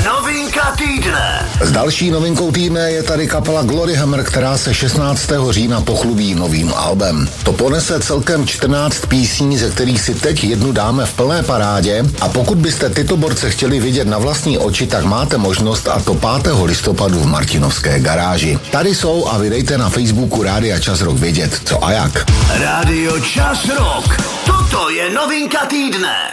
Novinka týdne. S další novinkou týdne je tady kapela Glory Hammer, která se 16. října pochlubí novým albem. To ponese celkem 14 písní, ze kterých si teď jednu dáme v plné parádě, a pokud byste tyto borce chtěli vidět na vlastní oči, tak máte možnost, a to 5. listopadu v Martinovské garáži. Tady jsou a vy dejte na Facebooku Rádia Čas Rock vědět, co a jak. Rádio Čas Rock. Toto je novinka týdne.